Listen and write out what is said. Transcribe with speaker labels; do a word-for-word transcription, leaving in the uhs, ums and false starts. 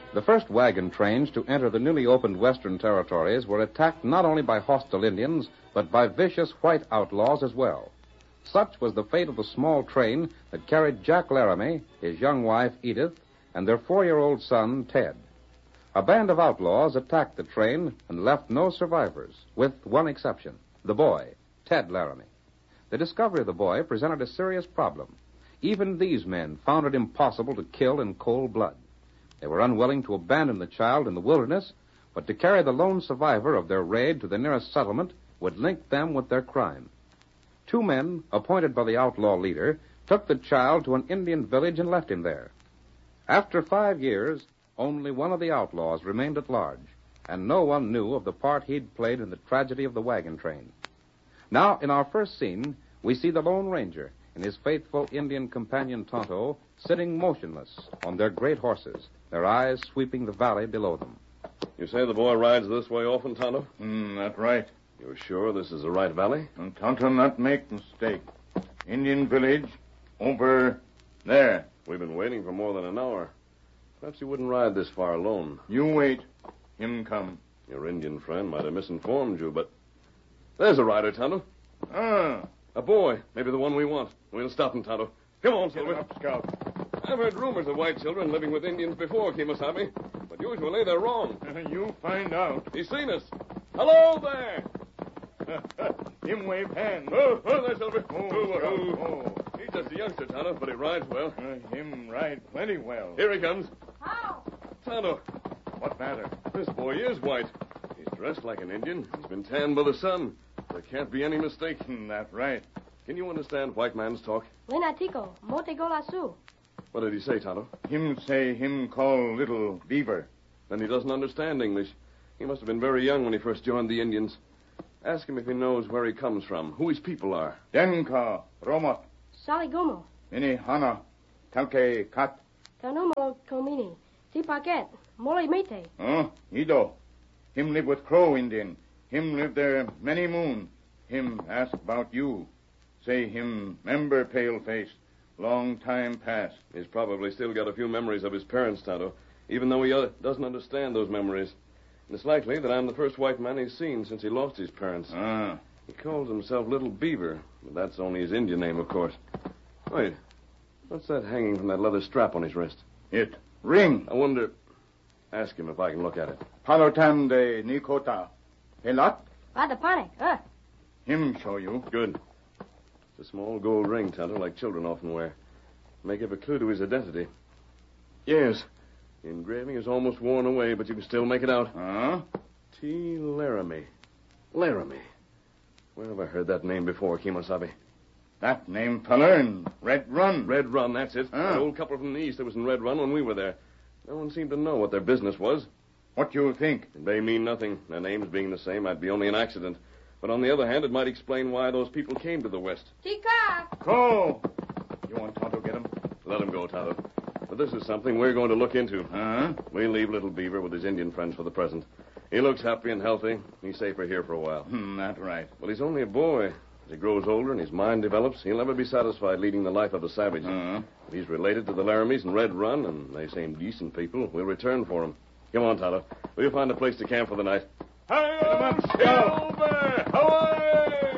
Speaker 1: The first wagon trains to enter the newly opened western territories were attacked not only by hostile Indians, but by vicious white outlaws as well. Such was the fate of the small train that carried Jack Laramie, his young wife Edith, and their four-year-old son Ted. A band of outlaws attacked the train and left no survivors, with one exception, the boy, Ted Laramie. The discovery of the boy presented a serious problem. Even these men found it impossible to kill in cold blood. They were unwilling to abandon the child in the wilderness, but to carry the lone survivor of their raid to the nearest settlement would link them with their crime. Two men, appointed by the outlaw leader, took the child to an Indian village and left him there. After five years, only one of the outlaws remained at large, and no one knew of the part he'd played in the tragedy of the wagon train. Now, in our first scene, we see the Lone Ranger and his faithful Indian companion Tonto sitting motionless on their great horses, their eyes sweeping the valley below them.
Speaker 2: You say the boy rides this way often, Tonto?
Speaker 3: Mm, that's right.
Speaker 2: You're sure this is the right valley?
Speaker 3: And Tonto not make mistake. Indian village over there.
Speaker 2: We've been waiting for more than an hour. Perhaps you wouldn't ride this far alone.
Speaker 3: You wait. Him come.
Speaker 2: Your Indian friend might have misinformed you, but... There's a rider, Tonto.
Speaker 3: Ah.
Speaker 2: A boy. Maybe the one we want. We'll stop him, Tonto. Come on, Silver.
Speaker 3: Get up, Scout.
Speaker 2: I've heard rumors of white children living with Indians before, Kemosabe, but usually they're wrong.
Speaker 3: You find out.
Speaker 2: He's seen us. Hello there!
Speaker 3: Him wave hand.
Speaker 2: Oh, oh, there, Silver.
Speaker 3: Oh,
Speaker 2: oh,
Speaker 3: oh.
Speaker 2: oh. He's just a youngster, Tonto, but he rides well.
Speaker 3: Uh, him ride plenty well.
Speaker 2: Here he comes.
Speaker 4: How?
Speaker 2: Tonto,
Speaker 3: What matter?
Speaker 2: this boy is white. He's dressed like an Indian. He's been tanned by the sun. There can't be any mistake.
Speaker 3: That's right.
Speaker 2: Can you understand white man's talk?
Speaker 4: Lenatico, Motegolasu.
Speaker 2: What did he say, Tonto?
Speaker 3: Him say him call little beaver.
Speaker 2: Then he doesn't understand English. He must have been very young when he first joined the Indians. Ask him if he knows where he comes from, who his people are.
Speaker 3: Denka, Romot,
Speaker 4: Saligomo,
Speaker 3: Ini Hana, Talke Kat.
Speaker 4: Tanumo Comini, Tipaket, Mole Mete.
Speaker 3: Huh? Ido. Him live with Crow Indian. Him live there many moon. Him ask about you. Say him member pale face. Long time past.
Speaker 2: He's probably still got a few memories of his parents, Tonto, even though he uh, doesn't understand those memories. And it's likely that I'm the first white man he's seen since he lost his parents.
Speaker 3: Ah.
Speaker 2: He calls himself Little Beaver, but that's only his Indian name, of course. Wait, what's that hanging from that leather strap on his wrist?
Speaker 3: It. Ring.
Speaker 2: I wonder... Ask him if I can look at it.
Speaker 3: Palotan de Nikota. Pelat?
Speaker 4: Vadapane, uh.
Speaker 3: Him show you.
Speaker 2: Good. It's a small gold ring, Tonto, like children often wear. May give a clue to his identity. Yes. The engraving is almost worn away, but you can still make it out.
Speaker 3: Huh?
Speaker 2: T. Laramie. Laramie. Where have I heard that name before, Kemosabe?
Speaker 3: That name Falern. Red Run.
Speaker 2: Red Run, that's it.
Speaker 3: Ah.
Speaker 2: That old couple from the east that was in Red Run when we were there. No one seemed to know what their business was.
Speaker 3: What you think?
Speaker 2: They mean nothing. Their names being the same might be only an accident. But on the other hand, it might explain why those people came to the west.
Speaker 4: Tika!
Speaker 3: Crow. You want Tonto get him?
Speaker 2: Let him go, Tonto. But this is something we're going to look into.
Speaker 3: Huh?
Speaker 2: We'll leave Little Beaver with his Indian friends for the present. He looks happy and healthy. He's safer here for a while.
Speaker 3: Hmm, that's right.
Speaker 2: Well, he's only a boy. As he grows older and his mind develops, he'll never be satisfied leading the life of a savage.
Speaker 3: Uh-huh.
Speaker 2: If he's related to the Laramies and Red Run, and they seem decent people, we'll return for him. Come on, Tonto. We'll find a place to camp for the night.
Speaker 3: Hi-yo, Silver!